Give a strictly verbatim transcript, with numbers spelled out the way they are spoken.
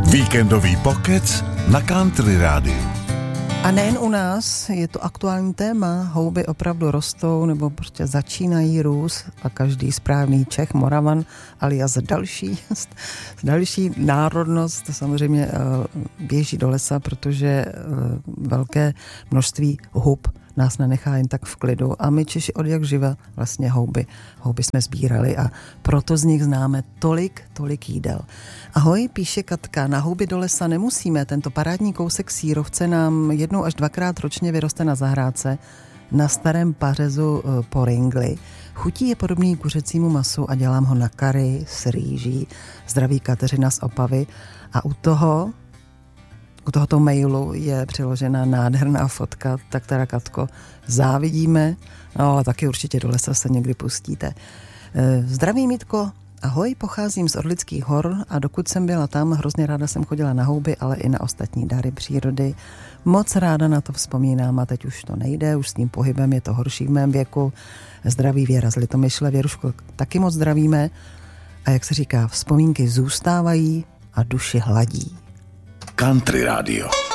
Víkendový pokec na Country Rádiu. A nejen u nás, je to aktuální téma, houby opravdu rostou nebo prostě začínají růst a každý správný Čech, Moravan, alias další, další národnost samozřejmě běží do lesa, protože velké množství hub nás nenechá jen tak v klidu a my Češi od jak živa vlastně houby, houby jsme sbírali a proto z nich známe tolik, tolik jídel. Ahoj, píše Katka, na houby do lesa nemusíme, tento parádní kousek sýrovce nám jednou až dvakrát ročně vyroste na zahrádce na starém pařezu po ringli. Chutí je podobný kuřecímu masu a dělám ho na kary s rýží. Zdraví Kateřina z Opavy a u toho U tohoto mailu je přiložena nádherná fotka, tak teda Katko, závidíme, no ale taky určitě do lesa se někdy pustíte. Zdraví Mítko, ahoj, pocházím z Orlických hor a dokud jsem byla tam, hrozně ráda jsem chodila na houby, ale i na ostatní dary přírody. Moc ráda na to vzpomínám a teď už to nejde, už s tím pohybem je to horší v mém věku. Zdraví Věra z Litomyšle, Věruško, taky moc zdravíme a jak se říká, vzpomínky zůstávají a duši hladí. Country Radio.